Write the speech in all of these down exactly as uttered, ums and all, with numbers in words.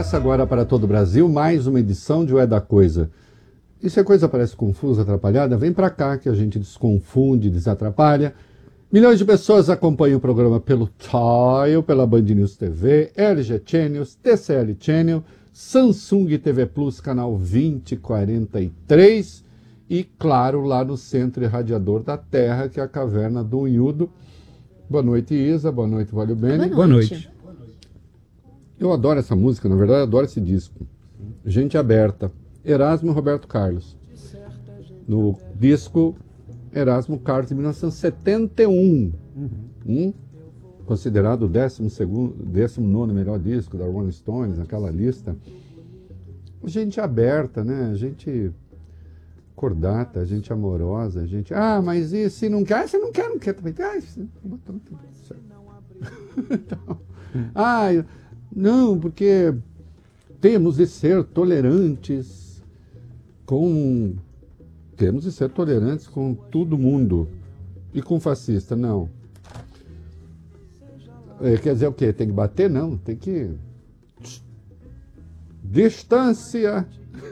Começa agora para todo o Brasil mais uma edição de O É da Coisa. E se a coisa parece confusa, atrapalhada, vem para cá que a gente desconfunde, desatrapalha. Milhões de pessoas acompanham o programa pelo Tile, pela Band News T V, L G Channels, T C L Channel, Samsung T V Plus, canal vinte e quarenta e três e, claro, lá no Centro Irradiador da Terra, que é a Caverna do Unhudo. Boa noite, Isa. Boa noite, Valeu Bene. Boa noite. Eu adoro essa música, na verdade, eu adoro esse disco. Gente Aberta. Erasmo e Roberto Carlos. No disco Erasmo Carlos, de mil novecentos e setenta e um. Uhum. Hum? Considerado o décimo segundo, décimo nono melhor disco da Rolling Stones, naquela lista. Gente aberta, né? Gente cordata, gente amorosa, gente... Ah, mas e se não quer? Ah, se não quer, não quer também. Ah, se... então, ah, não, porque temos de ser tolerantes com... Temos de ser tolerantes com todo mundo. E com fascista, não. É, quer dizer o quê? Tem que bater? Não, tem que... Distância!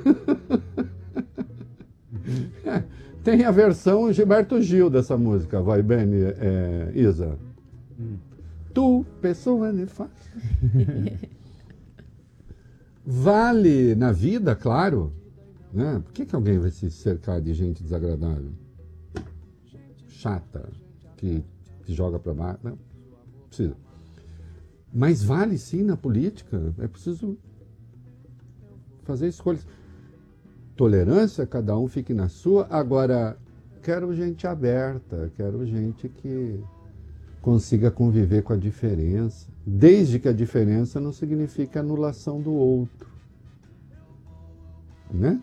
É, tem a versão Gilberto Gil dessa música, vai bem, é, Isa. Hum. Tu, pessoa nefasta. Vale na vida, claro. Né? Por que, que alguém vai se cercar de gente desagradável? Chata, que, que joga para baixo? Não, precisa. Mas vale sim na política. É preciso fazer escolhas. Tolerância, cada um fique na sua. Agora, quero gente aberta, quero gente que consiga conviver com a diferença, desde que a diferença não signifique anulação do outro. Né?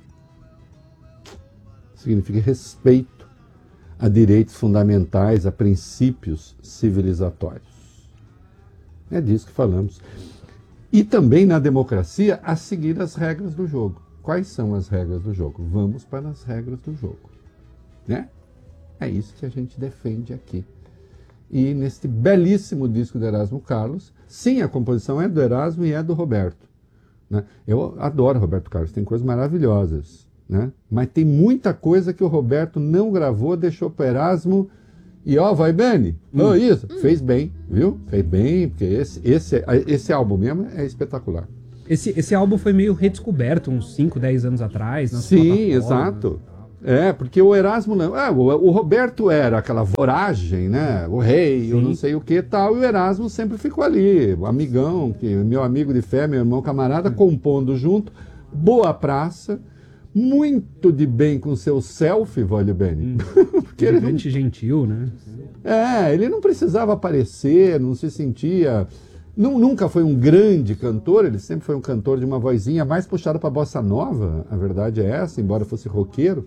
Significa respeito a direitos fundamentais, a princípios civilizatórios. É disso que falamos. E também na democracia, a seguir as regras do jogo. Quais são as regras do jogo? Vamos para as regras do jogo. Né? É isso que a gente defende aqui. E neste belíssimo disco do Erasmo Carlos, sim, a composição é do Erasmo e é do Roberto. Né? Eu adoro Roberto Carlos, tem coisas maravilhosas. Né? Mas tem muita coisa que o Roberto não gravou, deixou para o Erasmo e ó, vai bem. Hum. Oh, isso, hum. Fez bem, viu? Fez bem, porque esse, esse, esse álbum mesmo é espetacular. Esse, esse álbum foi meio redescoberto uns cinco, dez anos atrás. Sim, exato. É, porque o Erasmo não... É, o, o Roberto era aquela voragem, né? O rei, eu não sei o que e tal, e o Erasmo sempre ficou ali, o amigão, que, meu amigo de fé, meu irmão camarada, hum. compondo junto, boa praça, muito de bem com seu selfie, Valho Bene. Hum. Porque ele não... gentil, né? É, ele não precisava aparecer, não se sentia... Nunca foi um grande cantor, ele sempre foi um cantor de uma vozinha mais puxada para a bossa nova, a verdade é essa, embora fosse roqueiro.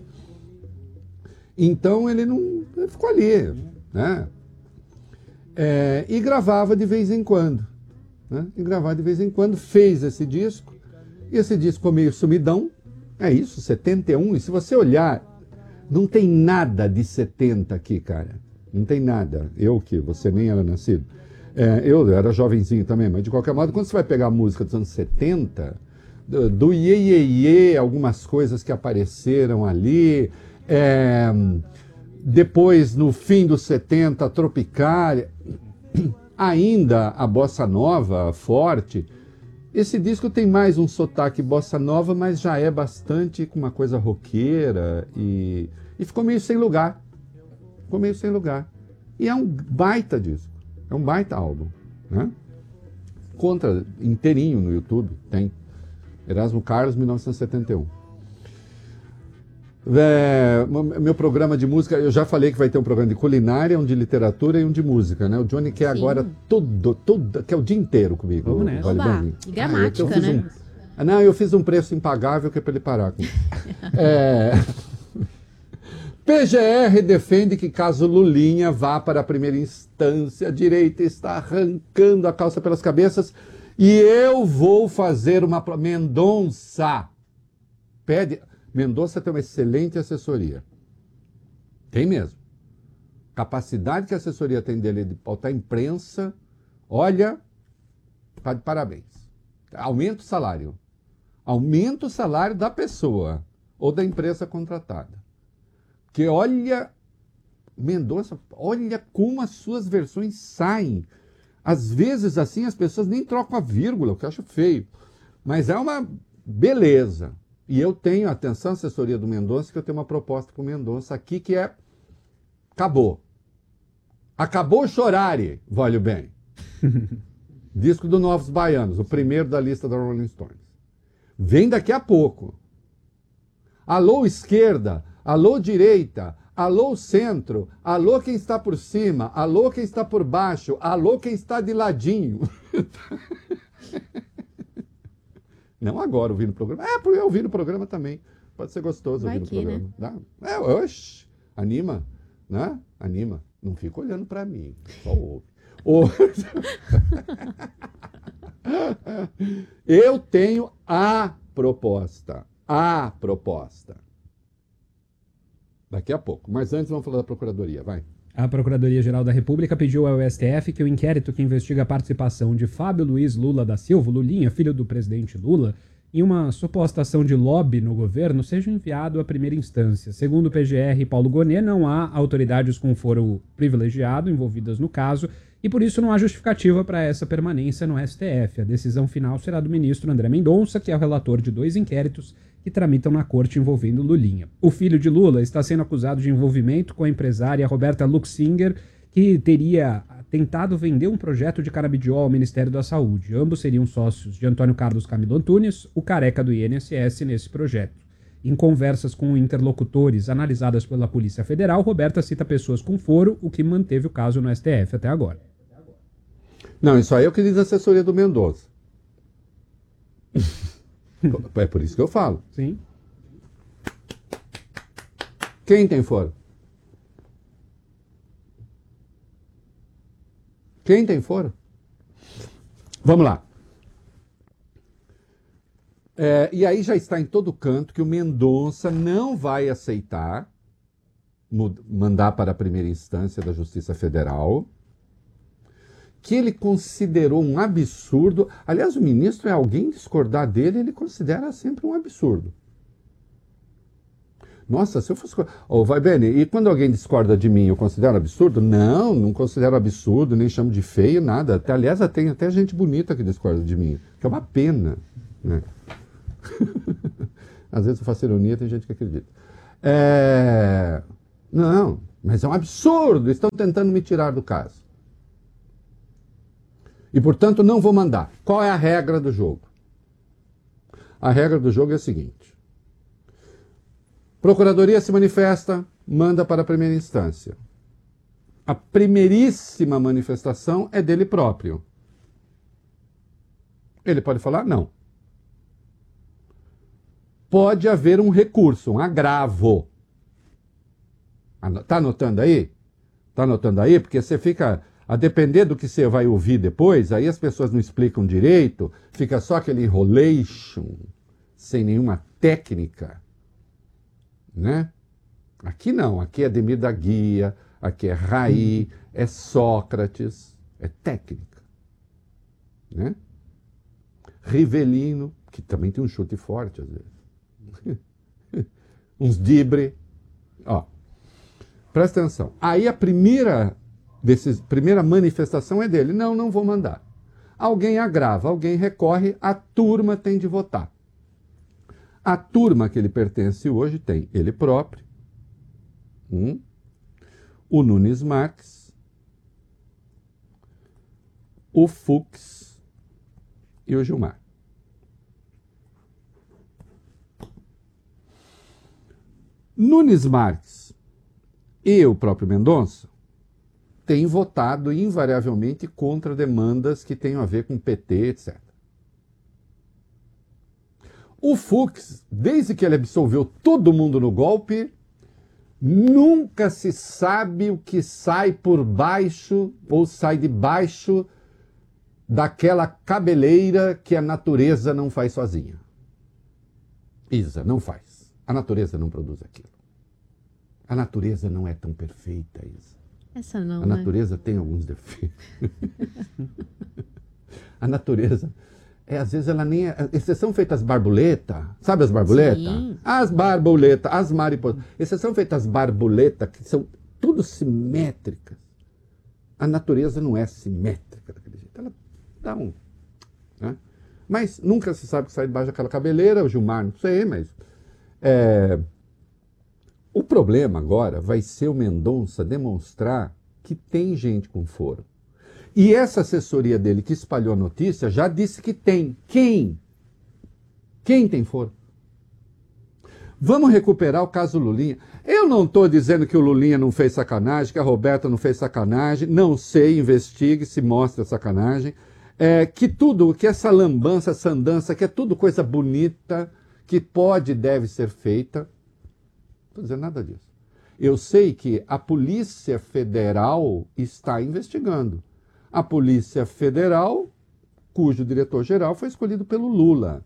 Então ele não ele ficou ali, né? É, e gravava de vez em quando, né? E gravava de vez em quando, fez esse disco, e esse disco ficou meio sumidão, é isso, setenta e um, e se você olhar, não tem nada de setenta aqui, cara, não tem nada, eu que, você nem era nascido. É, eu era jovenzinho também, mas de qualquer modo, quando você vai pegar a música dos anos setenta, do, do Iê, Iê, Iê, algumas coisas que apareceram ali, é, depois, no fim dos setenta, Tropicália, ainda a Bossa Nova forte, esse disco tem mais um sotaque Bossa Nova, mas já é bastante com uma coisa roqueira e, e ficou meio sem lugar, ficou meio sem lugar. E é um baita disco. É um baita álbum, né? Contra inteirinho no YouTube, tem. Erasmo Carlos, mil novecentos e setenta e um. É, meu programa de música, eu já falei que vai ter um programa de culinária, um de literatura e um de música, né? O Johnny quer Sim. agora tudo, tudo, quer o dia inteiro comigo. Vamos nessa. Oba, e gramática, ah, né? Um, não, eu fiz um preço impagável que é para ele parar com é... P G R defende que caso Lulinha vá para a primeira instância, a direita está arrancando a calça pelas cabeças e eu vou fazer uma... Mendonça pede... Mendonça tem uma excelente assessoria. Tem mesmo. Capacidade que a assessoria tem dele de pautar a imprensa, olha, está de parabéns. Aumenta o salário. Aumenta o salário da pessoa ou da empresa contratada. Porque olha, Mendonça, olha como as suas versões saem. Às vezes, assim, as pessoas nem trocam a vírgula, o que eu acho feio. Mas é uma beleza. E eu tenho, atenção, assessoria do Mendonça, que eu tenho uma proposta para o Mendonça aqui que é... Acabou. Acabou chorare, vale bem. Disco do Novos Baianos, o primeiro da lista da Rolling Stones. Vem daqui a pouco. Alô, esquerda. Alô, direita. Alô, centro. Alô, quem está por cima. Alô, quem está por baixo. Alô, quem está de ladinho. Não agora ouvindo o programa. É, porque eu ouvi o programa também. Pode ser gostoso Vai ouvir o que, programa. né? Dá? É, oxe, anima, né? Anima. Não fica olhando para mim, só ouve. Ou... Eu tenho a proposta. A proposta. Daqui a pouco. Mas antes vamos falar da Procuradoria, vai. A Procuradoria-Geral da República pediu ao S T F que o inquérito que investiga a participação de Fábio Luiz Lula da Silva, Lulinha, filho do presidente Lula, em uma suposta ação de lobby no governo, seja enviado à primeira instância. Segundo o P G R e Paulo Gonet, não há autoridades com foro privilegiado envolvidas no caso e por isso não há justificativa para essa permanência no S T F. A decisão final será do ministro André Mendonça, que é o relator de dois inquéritos que tramitam na corte envolvendo Lulinha. O filho de Lula está sendo acusado de envolvimento com a empresária Roberta Luxinger, que teria tentado vender um projeto de canabidiol ao Ministério da Saúde. Ambos seriam sócios de Antônio Carlos Camilo Antunes, o careca do I N S S, nesse projeto. Em conversas com interlocutores analisadas pela Polícia Federal, Roberta cita pessoas com foro, o que manteve o caso no S T F até agora. Não, isso aí é o que diz a assessoria do Mendonça. É por isso que eu falo. Sim. Quem tem foro? Quem tem foro? Vamos lá. É, e aí já está em todo canto que o Mendonça não vai aceitar mandar para a primeira instância da Justiça Federal, que ele considerou um absurdo. Aliás, o ministro, é alguém discordar dele, ele considera sempre um absurdo. Nossa, se eu fosse... Oh, vai bem, e quando alguém discorda de mim, eu considero absurdo? Não, não considero absurdo, nem chamo de feio, nada. Até, aliás, tem até gente bonita que discorda de mim, que é uma pena, né? Às vezes eu faço ironia, tem gente que acredita. É... Não, mas é um absurdo, estão tentando me tirar do caso. E, portanto, não vou mandar. Qual é a regra do jogo? A regra do jogo é a seguinte. Procuradoria se manifesta, manda para a primeira instância. A primeiríssima manifestação é dele próprio. Ele pode falar não. Pode haver um recurso, um agravo. Está anotando aí? Está anotando aí? Porque você fica... A depender do que você vai ouvir depois, aí as pessoas não explicam direito, fica só aquele enrolation, sem nenhuma técnica, né? Aqui não, aqui é Ademir da Guia, aqui é Raí, é Sócrates, é técnica, né? Rivelino, que também tem um chute forte às vezes. Uns dibre. Ó, presta atenção. Aí a primeira... Desses, primeira manifestação é dele. Não, não vou mandar. Alguém agrava, alguém recorre, a turma tem de votar. A turma que ele pertence hoje tem ele próprio, um, o Nunes Marques, o Fux e o Gilmar. Nunes Marques e o próprio Mendonça tem votado invariavelmente contra demandas que tenham a ver com P T, etcétera. O Fux, desde que ele absolveu todo mundo no golpe, nunca se sabe o que sai por baixo ou sai de baixo daquela cabeleira que a natureza não faz sozinha. Isa, não faz. A natureza não produz aquilo. A natureza não é tão perfeita, Isa. Essa não, A né? natureza tem alguns defeitos. A natureza É, às vezes ela nem é... Exceção feita as borboletas, sabe as borboletas? Sim. As borboletas, as mariposas. Exceção feita as borboletas, que são tudo simétricas. A natureza não é simétrica daquele jeito. Ela dá um... Né? Mas nunca se sabe o que sai debaixo daquela cabeleira. O Gilmar, não sei, mas... É... O problema agora vai ser o Mendonça demonstrar que tem gente com foro. E essa assessoria dele que espalhou a notícia já disse que tem. Quem? Quem tem foro? Vamos recuperar o caso Lulinha. Eu não estou dizendo que o Lulinha não fez sacanagem, que a Roberta não fez sacanagem. Não sei, investigue se mostra sacanagem. É, que tudo, que essa lambança, essa andança, que é tudo coisa bonita, que pode e deve ser feita. Não estou dizendo nada disso. Eu sei que a Polícia Federal está investigando. A Polícia Federal, cujo diretor-geral foi escolhido pelo Lula.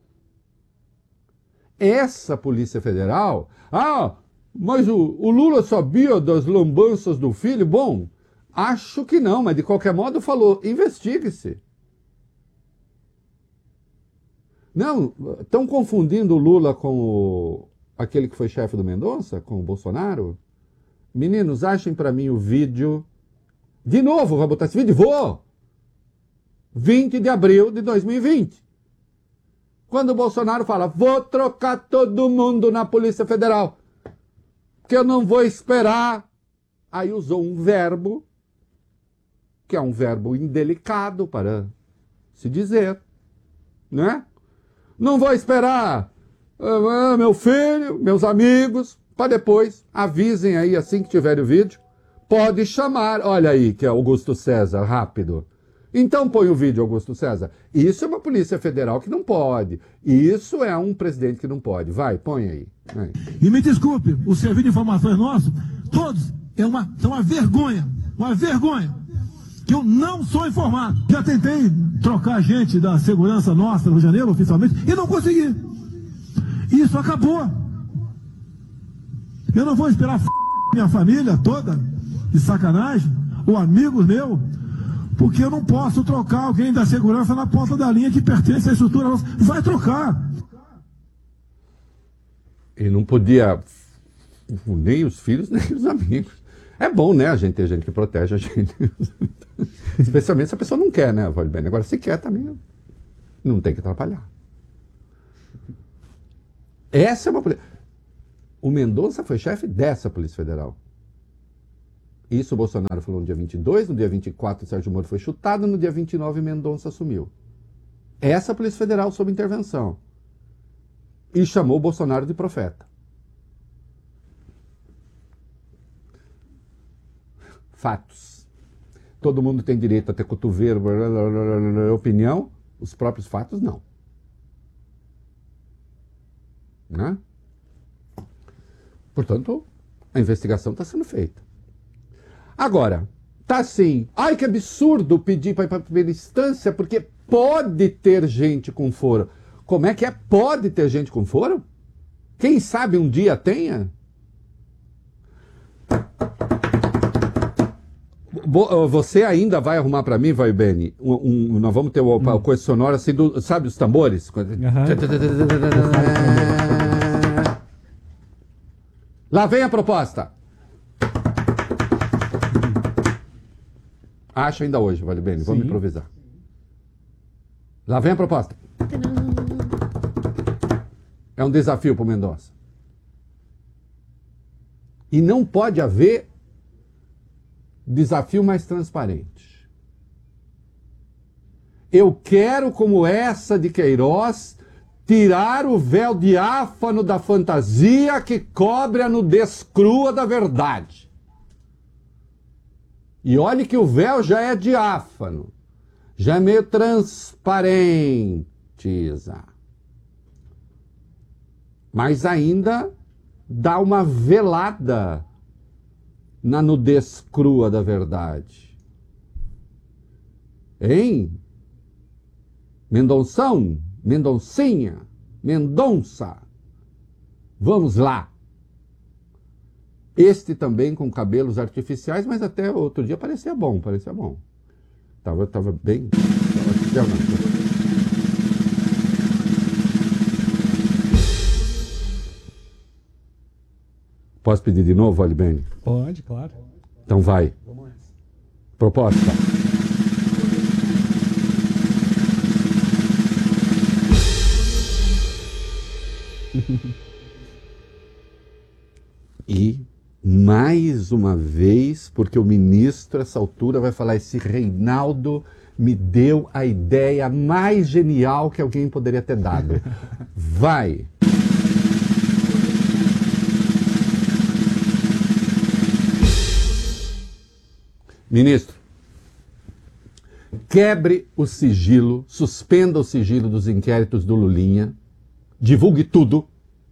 Essa Polícia Federal... Ah, mas o, o Lula sabia das lambanças do filho? Bom, acho que não, mas de qualquer modo falou, investigue-se. Não, estão confundindo o Lula com o, aquele que foi chefe do Mendonça, com o Bolsonaro? Meninos, achem para mim o vídeo... De novo, vai botar esse vídeo? Vou! vinte de abril de dois mil e vinte. Quando o Bolsonaro fala, vou trocar todo mundo na Polícia Federal, que eu não vou esperar. Aí usou um verbo, que é um verbo indelicado para se dizer, né? Não vou esperar ah, meu filho, meus amigos, para depois, avisem aí assim que tiverem o vídeo. Pode chamar, olha aí, que é Augusto César, rápido. Então põe o vídeo, Augusto César. Isso é uma Polícia Federal que não pode. Isso é um presidente que não pode. Vai, põe aí. Vai. E me desculpe, o serviço de informações nosso, todos, é uma, é uma vergonha, uma vergonha, que eu não sou informado. Já tentei trocar gente da segurança nossa no Rio de Janeiro, oficialmente, e não consegui. Isso acabou. Eu não vou esperar f... minha família toda, de sacanagem, ou amigos meus, porque eu não posso trocar alguém da segurança na ponta da linha que pertence à estrutura nossa. Vai trocar. E não podia nem os filhos, nem os amigos. É bom, né, a gente ter gente que protege a gente. Especialmente se a pessoa não quer, né, Valbene? Agora, se quer também, não tem que atrapalhar. Essa é uma polícia. O Mendonça foi chefe dessa Polícia Federal. Isso o Bolsonaro falou no dia vinte e dois, no dia vinte e quatro o Sérgio Moro foi chutado, no dia vinte e nove Mendonça assumiu. Essa Polícia Federal sob intervenção. E chamou o Bolsonaro de profeta. Fatos. Todo mundo tem direito a ter cotovelo, blá, blá, blá, blá, opinião, os próprios fatos não. Né? Portanto, a investigação está sendo feita. Agora, tá assim, ai que absurdo pedir para ir para a primeira instância, porque pode ter gente com foro. Como é que é? Pode ter gente com foro? Quem sabe um dia tenha? Você ainda vai arrumar para mim, vai, Beni? Um, um, nós vamos ter o, hum. o coisa sonora assim, do, sabe os tambores? Uhum. Lá vem a proposta. Acho ainda hoje, vale bem, vamos improvisar. Lá vem a proposta. É um desafio para o Mendonça. E não pode haver desafio mais transparente. Eu quero, como essa de Queiroz, tirar o véu diáfano da fantasia que cobre a nudez crua da verdade. E olhe que o véu já é diáfano, já é meio transparente, mas ainda dá uma velada na nudez crua da verdade. Hein? Mendonção, Mendoncinha, Mendonça, vamos lá. Este também com cabelos artificiais, mas até outro dia parecia bom, parecia bom. Tava, tava bem... Tava artificial, não. Posso pedir de novo, Alibene? Pode, claro. Então vai. Vamos lá. Proposta. E, mais uma vez, porque o ministro, essa altura, vai falar: esse Reinaldo me deu a ideia mais genial que alguém poderia ter dado. Vai! Ministro, quebre o sigilo, suspenda o sigilo dos inquéritos do Lulinha, divulgue tudo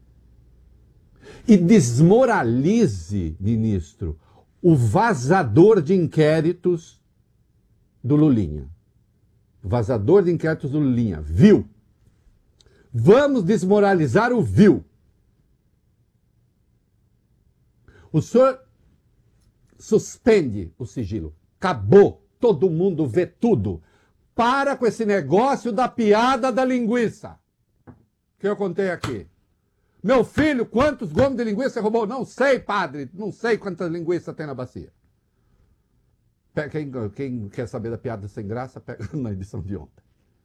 e desmoralize, ministro, o vazador de inquéritos do Lulinha. O vazador de inquéritos do Lulinha, viu? Vamos desmoralizar o viu. O senhor suspende o sigilo. Acabou. Todo mundo vê tudo. Para com esse negócio da piada da linguiça. Que eu contei aqui. Meu filho, quantos gomos de linguiça você roubou? Não sei, padre. Não sei quantas linguiças tem na bacia. Quem, quem quer saber da piada sem graça, pega na edição de ontem.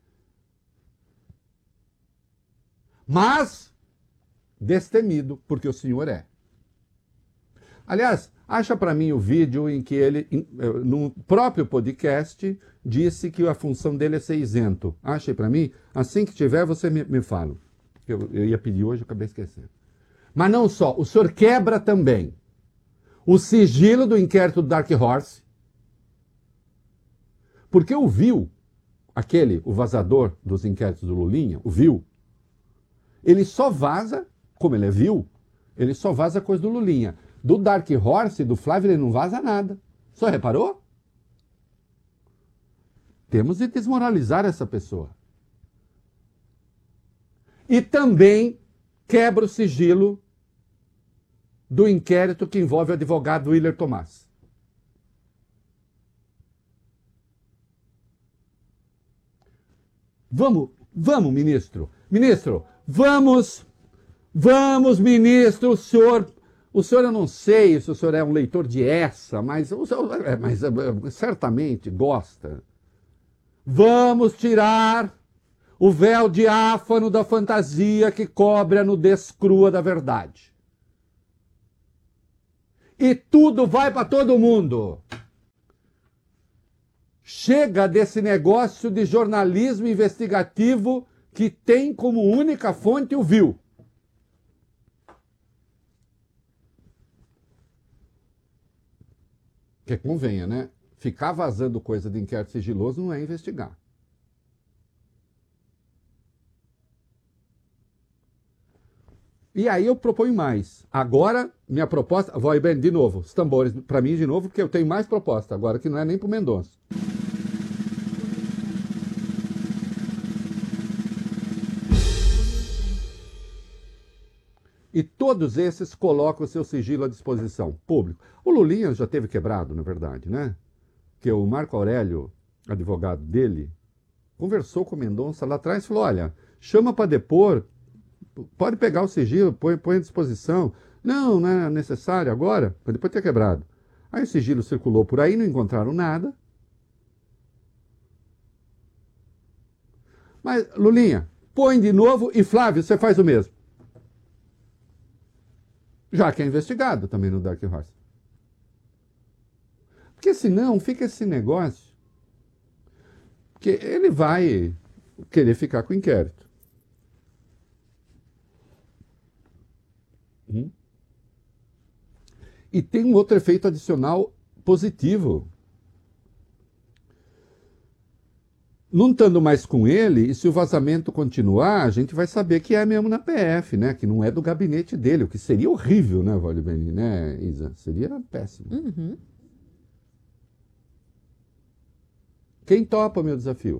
Mas, destemido, porque o senhor é. Aliás, acha para mim o vídeo em que ele, no próprio podcast, disse que a função dele é ser isento. Acha para mim? Assim que tiver, você me, me fala. Eu, eu ia pedir hoje, eu acabei esquecendo. Mas não só, o senhor quebra também o sigilo do inquérito do Dark Horse, porque o viu, aquele, o vazador dos inquéritos do Lulinha, o viu, ele só vaza, como ele é viu, ele só vaza coisa do Lulinha. Do Dark Horse, do Flávio, ele não vaza nada. Só reparou? Temos de desmoralizar essa pessoa. E também quebra o sigilo do inquérito que envolve o advogado Willer Tomás. Vamos, vamos, ministro. Ministro, vamos, vamos, ministro, o senhor... O senhor, eu não sei se o senhor é um leitor de essa, mas, o senhor, é, mas é, certamente gosta. Vamos tirar o véu diáfano da fantasia que cobre a nudez crua da verdade. E tudo vai para todo mundo. Chega desse negócio de jornalismo investigativo que tem como única fonte o viu. Que convenha, né? Ficar vazando coisa de inquérito sigiloso não é investigar. E aí eu proponho mais. Agora, minha proposta... Vai bem, de novo, os tambores para mim de novo, porque eu tenho mais proposta agora, que não é nem para o Mendonça. E todos esses colocam o seu sigilo à disposição, público. O Lulinha já teve quebrado, na verdade, né? Que o Marco Aurélio, advogado dele, conversou com o Mendonça lá atrás e falou: olha, chama para depor, pode pegar o sigilo, põe, põe à disposição. Não, não é necessário agora, mas depois ter quebrado. Aí o sigilo circulou por aí, não encontraram nada. Mas, Lulinha, põe de novo e Flávio, você faz o mesmo. Já que é investigado também no Dark Horse. Porque senão fica esse negócio que ele vai querer ficar com o inquérito. Hum? E tem um outro efeito adicional positivo. Não estando mais com ele, e se o vazamento continuar, a gente vai saber que é mesmo na P F, né? Que não é do gabinete dele, o que seria horrível, né, Valdebeni, né, Isa? Seria péssimo. Uhum. Quem topa meu desafio?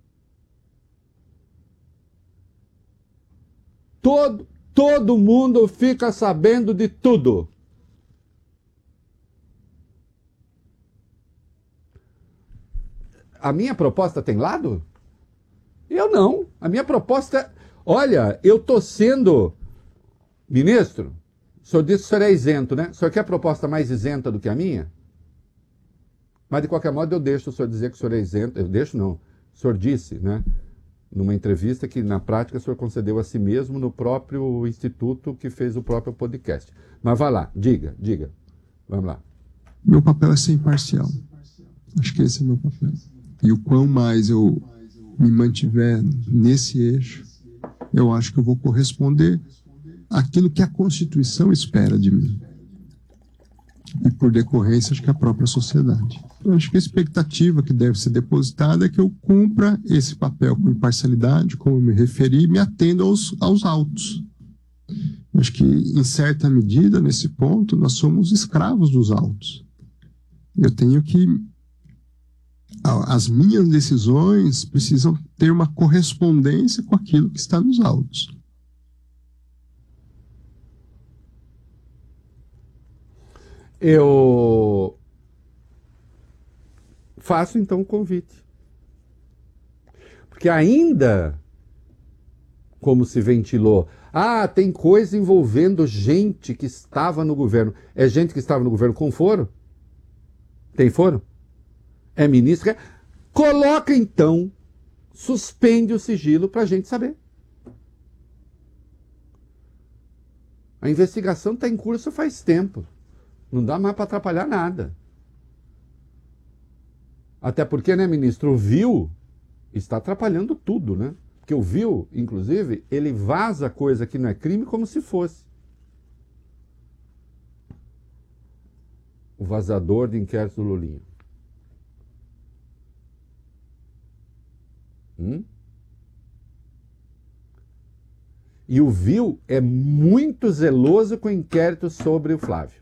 Todo, todo mundo fica sabendo de tudo. A minha proposta tem lado? Eu não. A minha proposta... Olha, eu estou sendo... Ministro, O senhor disse que o senhor é isento, né? O senhor quer a proposta mais isenta do que a minha? Mas, de qualquer modo, eu deixo o senhor dizer que o senhor é isento. Eu deixo, não. O senhor disse, né, numa entrevista, que, na prática, o senhor concedeu a si mesmo no próprio instituto que fez o próprio podcast. Mas vá lá, diga, diga. Vamos lá. Meu papel é ser imparcial. Acho que esse é meu papel. E o quão mais eu me mantiver nesse eixo, eu acho que eu vou corresponder àquilo que a Constituição espera de mim. E, por decorrência, acho que a própria sociedade. Eu acho que a expectativa que deve ser depositada é que eu cumpra esse papel com imparcialidade, como eu me referi, me atendo aos, aos autos. Eu acho que, em certa medida, nesse ponto, nós somos escravos dos autos. Eu tenho que... As minhas decisões precisam ter uma correspondência com aquilo que está nos autos. Eu faço então o convite. Porque ainda, como se ventilou, ah, tem coisa envolvendo gente que estava no governo. É gente que estava no governo com foro? Tem foro? É ministro? É... Coloca então, suspende o sigilo para a gente saber. A investigação está em curso faz tempo. Não dá mais para atrapalhar nada. Até porque, né, ministro, o viu está atrapalhando tudo, né? Porque o viu, inclusive, ele vaza coisa que não é crime como se fosse. O vazador de inquérito do Lulinha. Hum? E o viu é muito zeloso com o inquérito sobre o Flávio.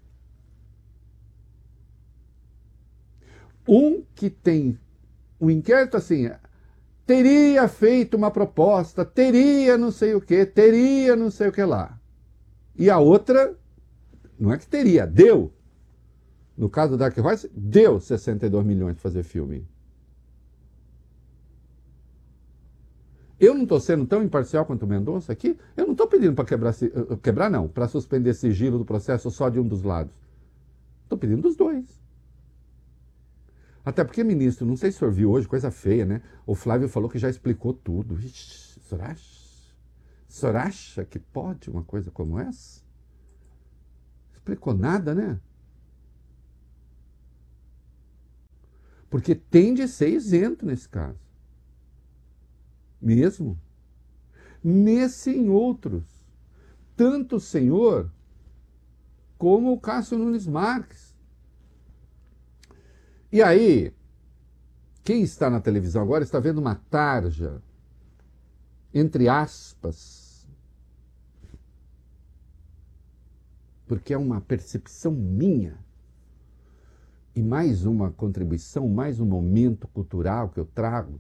Um que tem um inquérito assim, teria feito uma proposta, teria não sei o que, teria não sei o que lá. E a outra, não é que teria, deu. No caso do Dark Horse, deu sessenta e dois milhões para fazer filme. Eu não estou sendo tão imparcial quanto o Mendonça aqui. Eu não estou pedindo para quebrar, quebrar não, para suspender sigilo do processo só de um dos lados. Estou pedindo dos dois. Até porque, ministro, não sei se o senhor viu hoje, coisa feia, né? O Flávio falou que já explicou tudo. Ixi, o senhor acha? O senhor acha que pode uma coisa como essa? Explicou nada, né? Porque tem de ser isento nesse caso. Mesmo. Nesse e em outros. Tanto o senhor como o Cássio Nunes Marques. E aí, quem está na televisão agora está vendo uma tarja, entre aspas, porque é uma percepção minha, e mais uma contribuição, mais um momento cultural que eu trago,